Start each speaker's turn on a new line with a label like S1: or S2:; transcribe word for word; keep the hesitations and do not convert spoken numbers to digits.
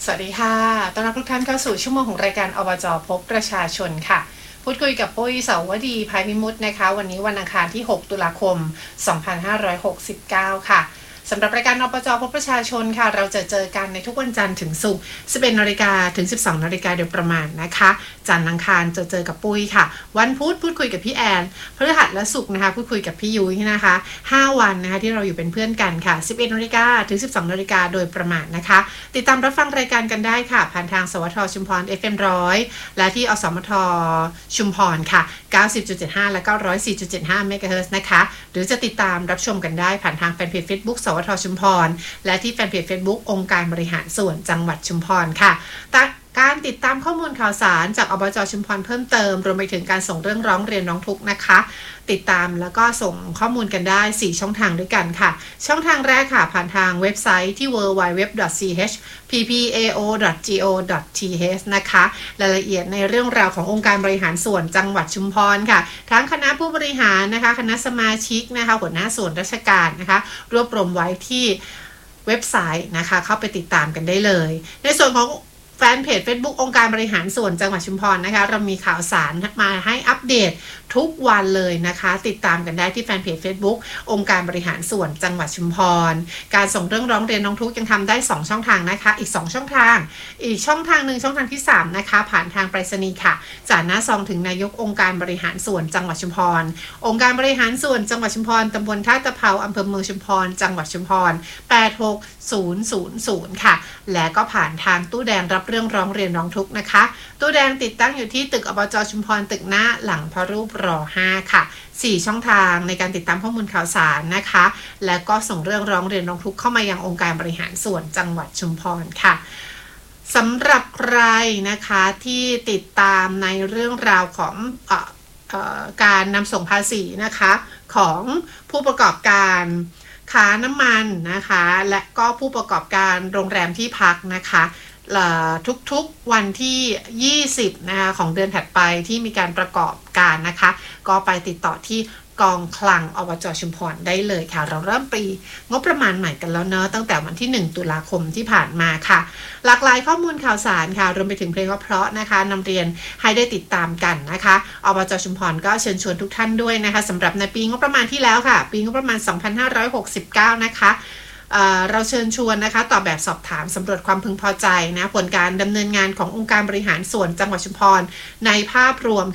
S1: สวัสดีค่ะต้อนรับทุกท่านเข้าสู่ชั่วโมงของรายการอบจ.พบประชาชนค่ะพูดคุยกับปุ้ยเสาวดีภายวิมุตตินะคะวันนี้วันอังคารที่หกตุลาคมสองพันห้าร้อยหกสิบเก้าค่ะสำหรับรายการอบจ.พบประชาชนค่ะเราจะเจอกันในทุกวันจันทร์ถึงศุกร์ สิบเอ็ดนาฬิกาถึง สิบสองนาฬิกาโดยประมาณนะคะจันทร์อังคารจะเจอกับปุ้ยค่ะวันพุธพูดคุยกับพี่แอนพฤหัสและศุกร์นะคะพูดคุยกับพี่ยุ้ยนะคะห้าวันนะคะที่เราอยู่เป็นเพื่อนกันค่ะ สิบเอ็ดนาฬิกาถึง สิบสองนาฬิกาโดยประมาณนะคะติดตามรับฟังรายการกันได้ค่ะผ่านทางสวทชุมพร เอฟ เอ็ม หนึ่งร้อยและที่อสมทชุมพรค่ะ เก้าสิบจุดเจ็ดห้า และก็ หนึ่งร้อยสี่จุดเจ็ดห้า เมกะเฮิรตซ์นะคะหรือจะติดตามรับชมกันได้ผ่านทางแฟนเพจ Facebook สวทชุมพรและที่แฟนเพจ Facebook องค์การบริหารส่วนจังหวัดชุมพรค่ะการติดตามข้อมูลข่าวสารจากอบจ.ชุมพรเพิ่มเติมรวมไปถึงการส่งเรื่องร้องเรียนร้องทุกข์นะคะติดตามแล้วก็ส่งข้อมูลกันได้สี่ช่องทางด้วยกันค่ะช่องทางแรกค่ะผ่านทางเว็บไซต์ที่ ดับเบิลยู ดับเบิลยู ดับเบิลยู ดอท ซี เอช พี พี เอ โอ ดอท จี โอ ดอท ที เอช นะคะรายละเอียดในเรื่องราวขององค์การบริหารส่วนจังหวัดชุมพรค่ะทั้งคณะผู้บริหารนะคะคณะสมาชิกนะคะหัวหน้าส่วนราชการนะคะรวบรวมไว้ที่เว็บไซต์นะคะเข้าไปติดตามกันได้เลยในส่วนของแฟนเพจ Facebook องค์การบริหารส่วนจังหวัดชุมพรนะคะเรามีข่าวสารมาให้อัปเดตทุกวันเลยนะคะติดตามกันได้ที่แฟนเพจ Facebook องค์การบริหารส่วนจังหวัดชุมพรการส่งเรื่องร้องเรียนร้องทุกข์ยังทำได้สองช่องทางนะคะอีกสองช่องทางอีกช่องทางหนึ่งช่องทางที่สามนะคะผ่านทางไปรษณีย์ค่ะจากหน้าซองถึงนายกองค์การบริหารส่วนจังหวัดชุมพรองค์การบริหารส่วนจังหวัดชุมพรตำบลท่าตะเภาอำเภอเมืองชุมพรจังหวัดชุมพรแปดหกศูนย์ศูนย์ศูนย์ค่ะและก็ผ่านทางตู้แดงรับเรื่องร้องเรียนร้องทุกข์นะคะตู้แดงติดตั้งอยู่ที่ตึกอบจ.ชุมพรตึกหน้าหลังพระรูปรห้าค่ะสี่ช่องทางในการติดตามข้อมูลข่าวสารนะคะและก็ส่งเรื่องร้องเรียนร้องทุกข์เข้ามายังองค์การบริหารส่วนจังหวัดชุมพรค่ะสำหรับใครนะคะที่ติดตามในเรื่องราวของเอ่อเอ่อการนำส่งภาษีนะคะของผู้ประกอบการค้าน้ำมันนะคะและก็ผู้ประกอบการโรงแรมที่พักนะคะทุกๆวันที่ยี่สิบนะคะของเดือนถัดไปที่มีการประกอบการนะคะก็ไปติดต่อที่กองคลังอบจ.ชุมพรได้เลยค่ะเราเริ่มปีงบประมาณใหม่กันแล้วเนอะตั้งแต่วันที่หนึ่งตุลาคมที่ผ่านมาค่ะหลากหลายข้อมูลข่าวสารค่ะรวมไปถึงเพลงเพราะๆนะคะนำเรียนให้ได้ติดตามกันนะคะอบจ.ชุมพรก็เชิญชวนทุกท่านด้วยนะคะสำหรับในปีงบประมาณที่แล้วค่ะปีงบประมาณสองพันห้าร้อยหกสิบเก้านะคะเอ่อเราเชิญชวนนะคะตอบแบบสอบถามสำรวจความพึงพอใจนะผลการดำเนินงานขององค์การบริหารส่วนจังหวัดชุมพรในภาพรวม